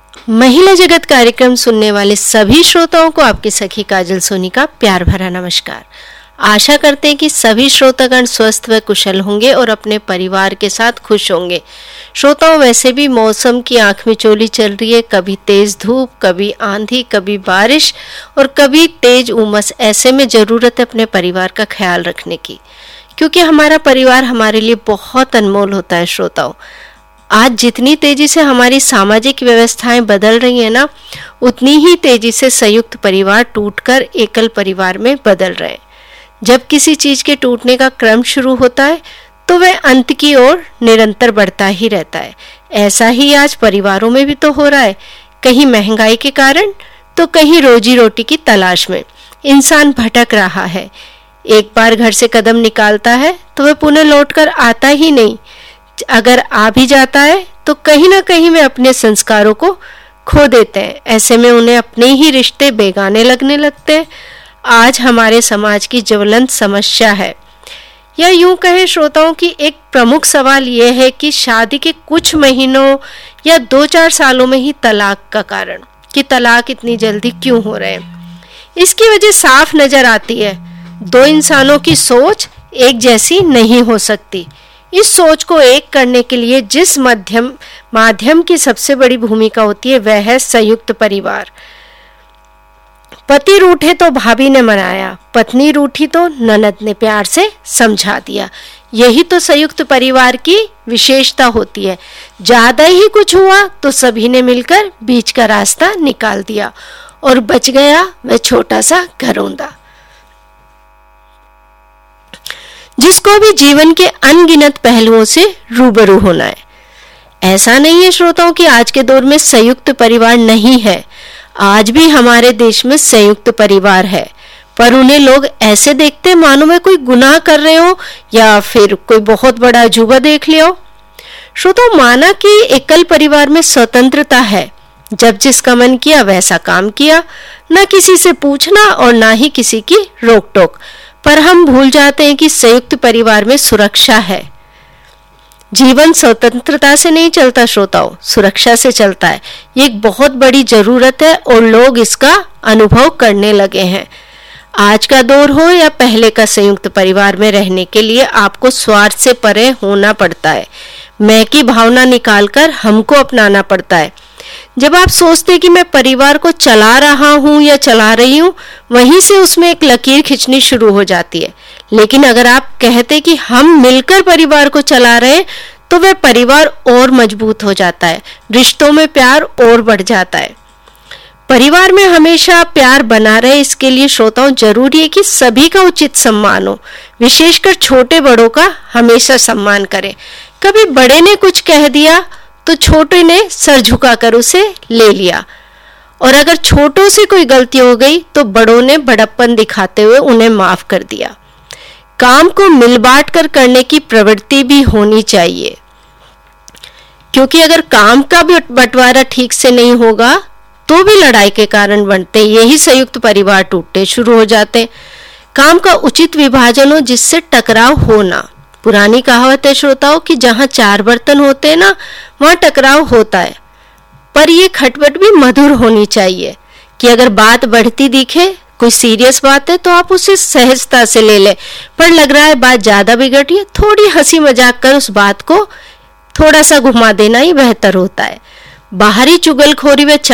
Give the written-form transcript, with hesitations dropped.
महिला जगत कार्यक्रम सुनने वाले सभी श्रोताओं को आपकी सखी काजल सोनी का प्यार भरा नमस्कार। आशा करते हैं कि सभी श्रोतागण स्वस्थ व कुशल होंगे और अपने परिवार के साथ खुश होंगे। श्रोताओं, वैसे भी मौसम की आंख में चोली चल रही है, कभी तेज धूप, कभी आंधी, कभी बारिश और कभी तेज उमस। ऐसे में जरूरत है अपने परिवार का ख्याल रखने की, क्योंकि हमारा परिवार हमारे लिए बहुत अनमोल होता है। श्रोताओं, आज जितनी तेजी से हमारी सामाजिक व्यवस्थाएं बदल रही हैं ना, उतनी ही तेजी से संयुक्त परिवार टूटकर एकल परिवार में बदल रहे हैं। जब किसी चीज के टूटने का क्रम शुरू होता है तो वह अंत की ओर निरंतर बढ़ता ही रहता है। ऐसा ही आज परिवारों में भी तो हो रहा है। कहीं महंगाई के कारण तो कहीं रोजी रोटी की तलाश में इंसान भटक रहा है। एक बार घर से कदम निकालता है तो वह पुनः लौटकर आता ही नहीं। अगर आ भी जाता है तो कहीं ना कहीं वे अपने संस्कारों को खो देते हैं। ऐसे में उन्हें अपने ही रिश्ते बेगाने लगने लगते हैं। आज हमारे समाज की ज्वलंत समस्या है, या यूं कहें श्रोताओं की एक प्रमुख सवाल यह है कि शादी के कुछ महीनों या 2-4 सालों में ही तलाक का कारण, कि तलाक इतनी जल्दी क्यों हो रहे हैं। इसकी वजह साफ नजर आती है। दो इंसानों की सोच एक जैसी नहीं हो सकती। इस सोच को एक करने के लिए जिस माध्यम की सबसे बड़ी भूमिका होती है वह है संयुक्त परिवार। पति रूठे तो भाभी ने मनाया, पत्नी रूठी तो ननद ने प्यार से समझा दिया। यही तो संयुक्त परिवार की विशेषता होती है। ज्यादा ही कुछ हुआ तो सभी ने मिलकर बीच का रास्ता निकाल दिया और बच गया वह छोटा सा घरौंदा। जिसको भी जीवन के अनगिनत पहलुओं से रूबरू होना है। ऐसा नहीं है श्रोताओं कि आज के दौर में संयुक्त परिवार नहीं है। आज भी हमारे देश में संयुक्त परिवार है, पर उन्हें लोग ऐसे देखते हैं मानो में कोई गुनाह कर रहे हो या फिर कोई बहुत बड़ा अजूबा देख लिया हो। श्रोताओं, माना कि एकल परिवार में स्वतंत्रता है, जब जिसका मन किया वैसा काम किया, न किसी से पूछना और ना ही किसी की रोक टोक। पर हम भूल जाते हैं कि संयुक्त परिवार में सुरक्षा है। जीवन स्वतंत्रता से नहीं चलता श्रोताओं, सुरक्षा से चलता है। ये एक बहुत बड़ी जरूरत है और लोग इसका अनुभव करने लगे हैं। आज का दौर हो या पहले का, संयुक्त परिवार में रहने के लिए आपको स्वार्थ से परे होना पड़ता है। मैं की भावना निकालकर हमको अपनाना पड़ता है। जब आप सोचते कि मैं परिवार को चला रहा हूं या चला रही हूं, वहीं से उसमें एक लकीर खींचनी शुरू हो जाती है। लेकिन अगर आप कहते कि हम मिलकर परिवार को चला रहे हैं, तो वह परिवार और मजबूत हो जाता है, रिश्तों में प्यार और बढ़ जाता है। परिवार में हमेशा प्यार बना रहे, इसके लिए श्रोताओं जरूरी है कि सभी का उचित सम्मान हो। विशेषकर छोटे बड़ों का हमेशा सम्मान करें। कभी बड़े ने कुछ कह दिया तो छोटे ने सर झुकाकर उसे ले लिया, और अगर छोटों से कोई गलती हो गई तो बड़ों ने बड़प्पन दिखाते हुए उन्हें माफ कर दिया। काम को मिल बांट कर करने की प्रवृत्ति भी होनी चाहिए, क्योंकि अगर काम का भी बंटवारा ठीक से नहीं होगा तो भी लड़ाई के कारण बनते, यही संयुक्त परिवार टूटते शुरू हो जाते। काम का उचित विभाजन हो जिससे टकराव हो ना। पुरानी कहावत है श्रोताओं कि जहां 4 बर्तन होते हैं ना, वहां टकराव होता है, पर ये खटपट भी मधुर होनी चाहिए। कि अगर बात बढ़ती दिखे, कोई सीरियस बात है, तो आप उसे सहजता से ले लें। पर लग रहा है बात ज्यादा बिगड़ रही है, थोड़ी हंसी मजाक कर उस बात को थोड़ा सा घुमा देना ही बेहतर होता है। बाहरी चुगलखोरी व